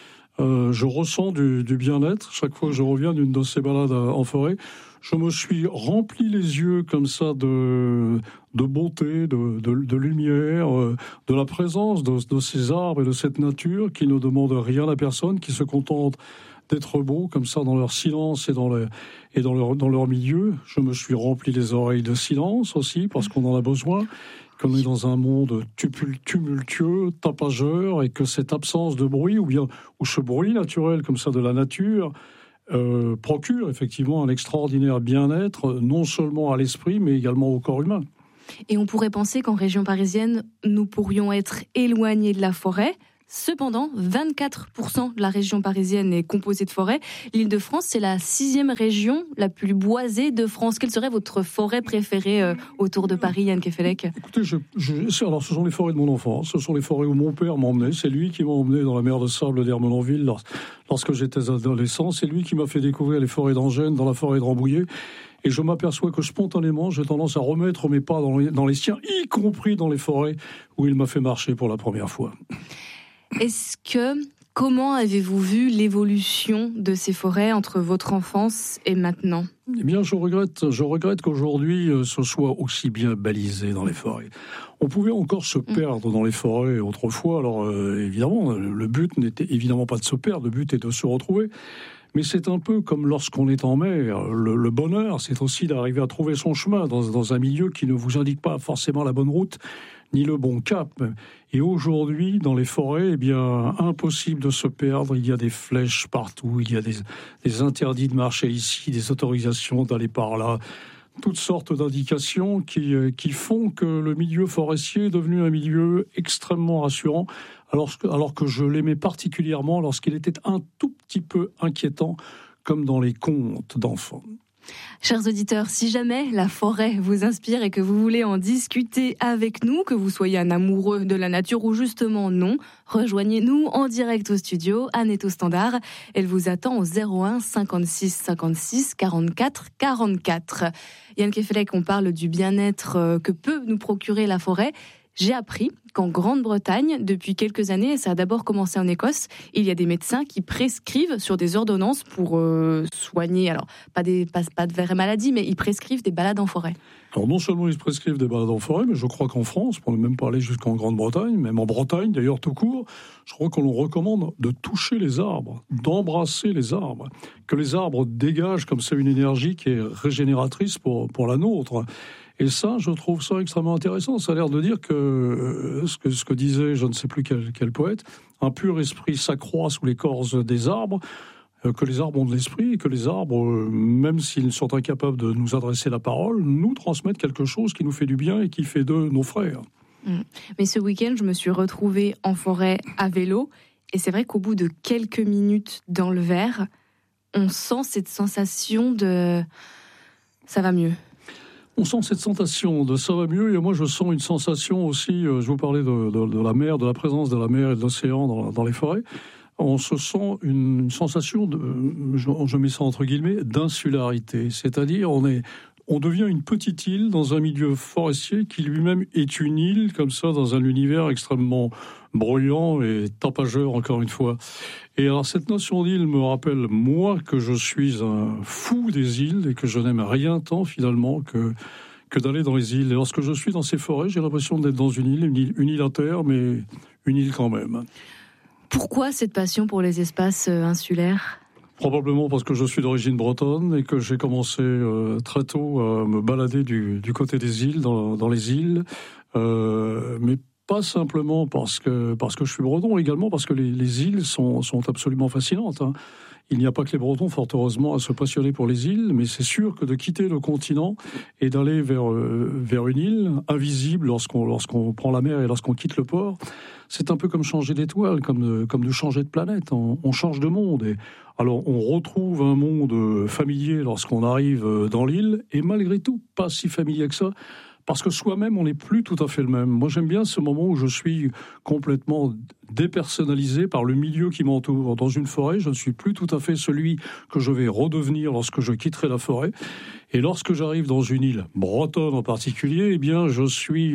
Je ressens du bien-être chaque fois que je reviens d'une de ces balades en forêt. Je me suis rempli les yeux comme ça de beauté, de lumière, de la présence de ces arbres et de cette nature qui ne demandent rien à personne, qui se contentent d'être beaux comme ça dans leur silence et dans leur milieu. Je me suis rempli les oreilles de silence aussi parce qu'on en a besoin, qu'on est dans un monde tumultueux, tapageur, et que cette absence de bruit ou ce bruit naturel comme ça de la nature procure effectivement un extraordinaire bien-être, non seulement à l'esprit mais également au corps humain. Et on pourrait penser qu'en région parisienne, nous pourrions être éloignés de la forêt. Cependant, 24% de la région parisienne est composée de forêts. L'Île-de-France, c'est la 6e région la plus boisée de France. Quelle serait votre forêt préférée autour de Paris, Yann Kefelec ? Écoutez, alors ce sont les forêts de mon enfance. Ce sont les forêts où mon père m'emmenait. C'est lui qui m'a emmené dans la mer de sable d'Ermenonville lorsque j'étais adolescent. C'est lui qui m'a fait découvrir les forêts d'Angennes, dans la forêt de Rambouillet. Et je m'aperçois que spontanément, j'ai tendance à remettre mes pas dans les siens, y compris dans les forêts où il m'a fait marcher pour la première fois. Comment avez-vous vu l'évolution de ces forêts entre votre enfance et maintenant ? Eh bien, je regrette qu'aujourd'hui, ce soit aussi bien balisé dans les forêts. On pouvait encore se perdre dans les forêts autrefois. Alors, évidemment, le but n'était évidemment pas de se perdre, le but est de se retrouver. Mais c'est un peu comme lorsqu'on est en mer. Le bonheur, c'est aussi d'arriver à trouver son chemin dans un milieu qui ne vous indique pas forcément la bonne route, ni le bon cap. Et aujourd'hui, dans les forêts, eh bien, impossible de se perdre. Il y a des flèches partout, il y a des interdits de marcher ici, des autorisations d'aller par là, toutes sortes d'indications qui font que le milieu forestier est devenu un milieu extrêmement rassurant, alors que je l'aimais particulièrement lorsqu'il était un tout petit peu inquiétant, comme dans les contes d'enfants. Chers auditeurs, si jamais la forêt vous inspire et que vous voulez en discuter avec nous, que vous soyez un amoureux de la nature ou justement non, rejoignez-nous en direct au studio. Anne est au standard. Elle vous attend au 01 56 56 44 44. Yann Kefelec, on parle du bien-être que peut nous procurer la forêt. J'ai appris qu'en Grande-Bretagne, depuis quelques années, et ça a d'abord commencé en Écosse, il y a des médecins qui prescrivent sur des ordonnances pour soigner, alors pas de vraies maladies, mais ils prescrivent des balades en forêt. Alors non seulement ils prescrivent des balades en forêt, mais je crois qu'en France, pour ne même pas aller jusqu'en Grande-Bretagne, même en Bretagne d'ailleurs tout court, je crois qu'on nous recommande de toucher les arbres, d'embrasser les arbres, que les arbres dégagent comme ça une énergie qui est régénératrice pour la nôtre. Et ça, je trouve ça extrêmement intéressant. Ça a l'air de dire que ce que disait, je ne sais plus quel poète, un pur esprit s'accroît sous l'écorce des arbres, que les arbres ont de l'esprit et que les arbres, même s'ils sont incapables de nous adresser la parole, nous transmettent quelque chose qui nous fait du bien et qui fait d'eux nos frères. Mais ce week-end, je me suis retrouvée en forêt à vélo et c'est vrai qu'au bout de quelques minutes dans le verre, on sent cette sensation de « ça va mieux ». On sent cette sensation de ça va mieux, et moi je sens une sensation aussi, je vous parlais de la mer, de la présence de la mer et de l'océan dans les forêts, on se sent une sensation, je mets ça entre guillemets, d'insularité, c'est-à-dire on devient une petite île dans un milieu forestier qui lui-même est une île, comme ça, dans un univers extrêmement bruyant et tapageur, encore une fois. Et alors, cette notion d'île me rappelle, moi, que je suis un fou des îles et que je n'aime rien tant, finalement, que d'aller dans les îles. Et lorsque je suis dans ces forêts, j'ai l'impression d'être dans une île à terre, mais une île quand même. Pourquoi cette passion pour les espaces insulaires ? Probablement parce que je suis d'origine bretonne et que j'ai commencé très tôt à me balader du côté des îles, dans les îles, mais pas simplement parce que je suis breton, également parce que les îles sont absolument fascinantes. Hein. Il n'y a pas que les Bretons, fort heureusement, à se passionner pour les îles, mais c'est sûr que de quitter le continent et d'aller vers une île invisible lorsqu'on prend la mer et lorsqu'on quitte le port, c'est un peu comme changer d'étoile, comme de changer de planète. On change de monde. Et alors, on retrouve un monde familier lorsqu'on arrive dans l'île, et malgré tout, pas si familier que ça, parce que soi-même, on n'est plus tout à fait le même. Moi, j'aime bien ce moment où je suis complètement dépersonnalisé par le milieu qui m'entoure. Dans une forêt, je ne suis plus tout à fait celui que je vais redevenir lorsque je quitterai la forêt. Et lorsque j'arrive dans une île bretonne en particulier, eh bien, je suis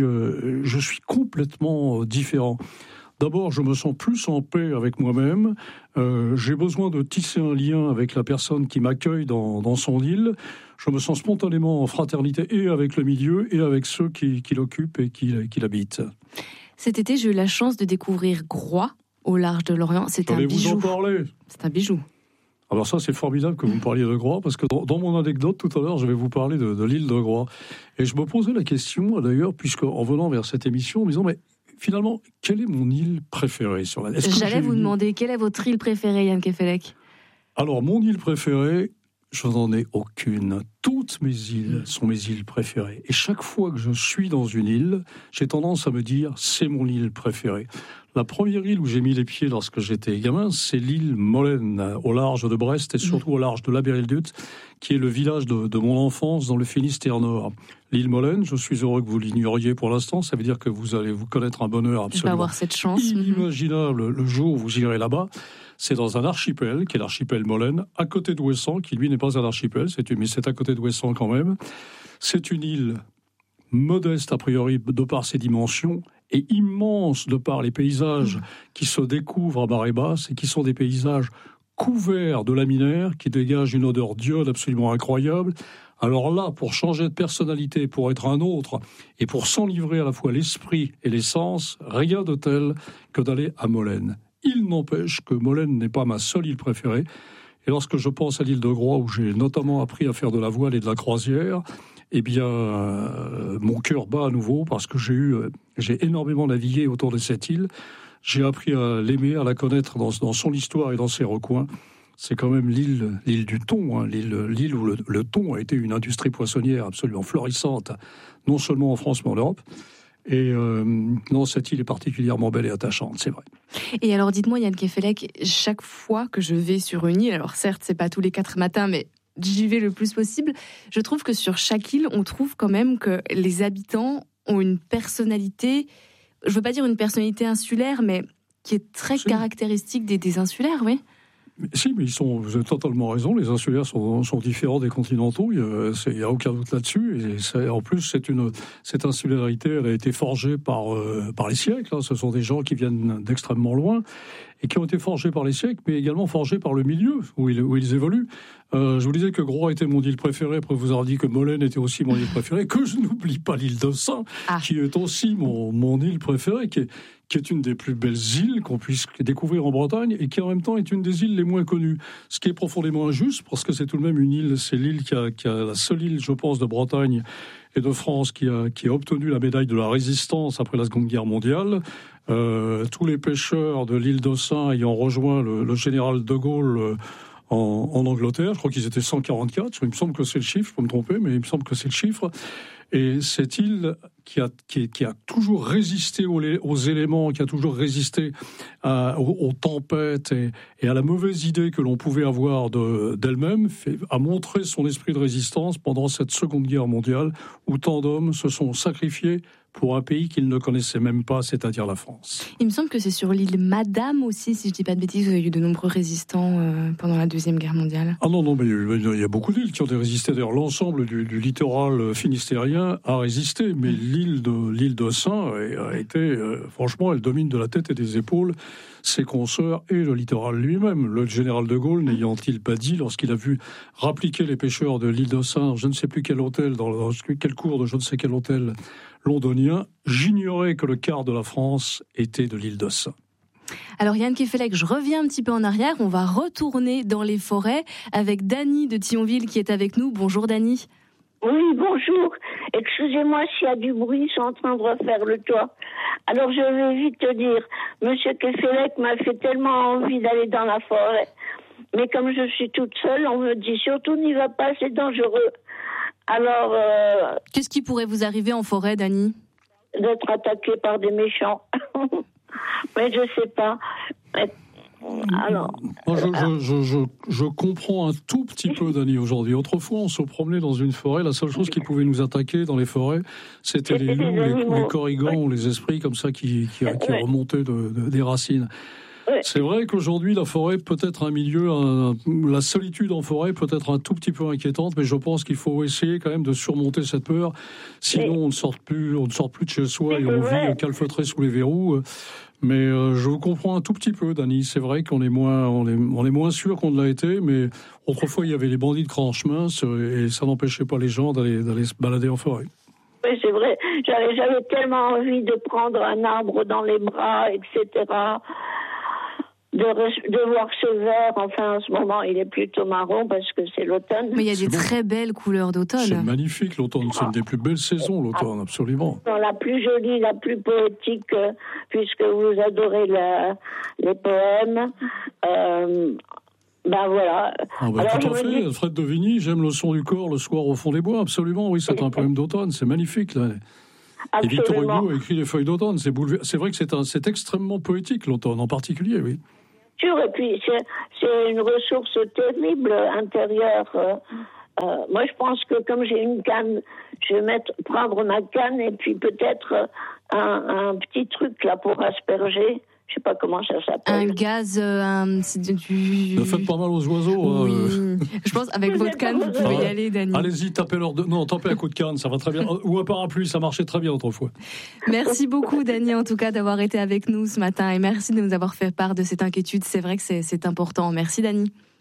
complètement différent. D'abord, je me sens plus en paix avec moi-même. J'ai besoin de tisser un lien avec la personne qui m'accueille dans son île. Je me sens spontanément en fraternité et avec le milieu et avec ceux qui l'occupent et qui l'habitent. Cet été, j'ai eu la chance de découvrir Groix, au large de l'Orient. C'est un bijou. Vous en parler. C'est un bijou. Alors ça, c'est formidable que vous me parliez de Groix, parce que dans mon anecdote tout à l'heure, je vais vous parler de l'île de Groix. Et je me posais la question, d'ailleurs, puisqu'en venant vers cette émission, en me disant, mais finalement, quelle est mon île préférée sur la... J'allais vous demander, quelle est votre île préférée, Yann Kefelec ? Alors, mon île préférée, je n'en ai aucune. Toutes mes îles sont mes îles préférées. Et chaque fois que je suis dans une île, j'ai tendance à me dire, c'est mon île préférée. La première île où j'ai mis les pieds lorsque j'étais gamin, c'est l'île Molène, au large de Brest et surtout au large de La Bérildut, qui est le village de mon enfance dans le Finistère Nord. L'île Molène, je suis heureux que vous l'ignoriez pour l'instant, ça veut dire que vous allez vous connaître un bonheur absolument avoir cette chance. Inimaginable le jour où vous irez là-bas. C'est dans un archipel, qui est l'archipel Molène, à côté d'Ouessant, qui lui n'est pas un archipel, mais c'est à côté d'Ouessant quand même. C'est une île modeste a priori de par ses dimensions et immense de par les paysages qui se découvrent à marée basse et qui sont des paysages couverts de laminaires qui dégagent une odeur d'iode absolument incroyable. Alors là, pour changer de personnalité, pour être un autre et pour s'enivrer à la fois l'esprit et les sens, rien de tel que d'aller à Molène. Il n'empêche que Molène n'est pas ma seule île préférée. Et lorsque je pense à l'île de Groix, où j'ai notamment appris à faire de la voile et de la croisière, eh bien, mon cœur bat à nouveau parce que j'ai énormément navigué autour de cette île. J'ai appris à l'aimer, à la connaître dans son histoire et dans ses recoins. C'est quand même l'île du thon, l'île où le thon a été une industrie poissonnière absolument florissante, non seulement en France mais en Europe. Et non, cette île est particulièrement belle et attachante, c'est vrai. Et alors, dites-moi, Yann Kefelec, chaque fois que je vais sur une île, alors certes, c'est pas tous les 4 matins, mais j'y vais le plus possible, je trouve que sur chaque île, on trouve quand même que les habitants ont une personnalité, je veux pas dire une personnalité insulaire, mais qui est très caractéristique des insulaires, oui. Si, mais vous avez totalement raison, les insulaires sont différents des continentaux, il n'y a aucun doute là-dessus. Et en plus, cette insularité, elle a été forgée par les siècles. Hein. Ce sont des gens qui viennent d'extrêmement loin et qui ont été forgés par les siècles, mais également forgés par le milieu où ils évoluent. Je vous disais que Groix était mon île préférée, après vous avez dit que Molène était aussi mon île préférée, que je n'oublie pas l'île d'Ossat, qui est aussi mon île préférée, qui est une des plus belles îles qu'on puisse découvrir en Bretagne et qui en même temps est une des îles les moins connues. Ce qui est profondément injuste parce que c'est tout de même une île, c'est l'île qui a la seule île, je pense, de Bretagne et de France qui a obtenu la médaille de la résistance après la Seconde Guerre mondiale. Tous les pêcheurs de l'île d'Ossat ayant rejoint le général de Gaulle en Angleterre, je crois qu'ils étaient 144, il me semble que c'est le chiffre, je peux me tromper, mais il me semble que c'est le chiffre. Et cette île qui a toujours résisté aux éléments, qui a toujours résisté aux tempêtes et à la mauvaise idée que l'on pouvait avoir d'elle-même, a montré son esprit de résistance pendant cette Seconde Guerre mondiale, où tant d'hommes se sont sacrifiés pour un pays qu'ils ne connaissaient même pas, c'est-à-dire la France. Il me semble que c'est sur l'île Madame aussi, si je ne dis pas de bêtises, où il y a eu de nombreux résistants pendant la Deuxième Guerre mondiale. Ah non, mais il y a beaucoup d'îles qui ont résisté. D'ailleurs, l'ensemble du littoral finistérien a résisté, mais l'île d'Ossat a été, franchement, elle domine de la tête et des épaules ses consoeurs et le littoral lui-même. Le général de Gaulle n'ayant-il pas dit, lorsqu'il a vu rappliquer les pêcheurs de l'île d'Ossat, je ne sais plus quel hôtel, dans quel cours de je ne sais quel hôtel londonien, j'ignorais que le quart de la France était de l'île d'Ossat. Alors Yann Kefelec, je reviens un petit peu en arrière, on va retourner dans les forêts avec Dany de Thionville qui est avec nous. Bonjour Dany. Oui, bonjour. Excusez-moi s'il y a du bruit, je suis en train de refaire le toit. Alors je vais vite te dire, Monsieur Kefelec m'a fait tellement envie d'aller dans la forêt. Mais comme je suis toute seule, on me dit surtout n'y va pas, c'est dangereux. Alors... Qu'est-ce qui pourrait vous arriver en forêt, Dany ? D'être attaqué par des méchants. Mais je sais pas. Alors, je comprends un tout petit peu, Dany, aujourd'hui. Autrefois, on se promenait dans une forêt. La seule chose qui pouvait nous attaquer dans les forêts, c'était les loups, les corrigans ou les esprits comme ça qui remontaient des racines. C'est vrai qu'aujourd'hui, la forêt peut être un milieu, la solitude en forêt peut être un tout petit peu inquiétante, mais je pense qu'il faut essayer quand même de surmonter cette peur. Sinon, on ne sort plus de chez soi et on vit calfeutré sous les verrous. Mais je vous comprends un tout petit peu, Dany. C'est vrai qu'on est moins sûr qu'on ne l'a été, mais autrefois, il y avait les bandits de grand chemin et ça n'empêchait pas les gens d'aller se balader en forêt. Oui, c'est vrai. J'avais tellement envie de prendre un arbre dans les bras, etc. de voir ce vert. Enfin, en ce moment, il est plutôt marron parce que c'est l'automne. Mais il y a des très belles couleurs d'automne. C'est magnifique l'automne, c'est une des plus belles saisons l'automne, absolument. La plus jolie, la plus poétique, puisque vous adorez les poèmes. Ben voilà. Tout à fait, Fred de Vigny, j'aime le son du corps le soir au fond des bois, absolument, oui, c'est un poème d'automne, c'est magnifique. Là. Et Victor Hugo a écrit Les Feuilles d'automne, c'est vrai que c'est extrêmement poétique l'automne, en particulier, oui. Et puis c'est une ressource terrible intérieure. Moi, je pense que comme j'ai une canne, je vais prendre ma canne et puis peut-être un petit truc là pour asperger. Je sais pas comment ça s'appelle. Un gaz, c'est du... Ne faites pas mal aux oiseaux. Oui. Je pense avec votre canne, vous pouvez y aller, Dany. Allez-y, tapez un coup de canne, ça va très bien. Ou un parapluie, ça marchait très bien autrefois. Merci beaucoup, Dany, en tout cas, d'avoir été avec nous ce matin. Et merci de nous avoir fait part de cette inquiétude. C'est vrai que c'est important. Merci, Dany.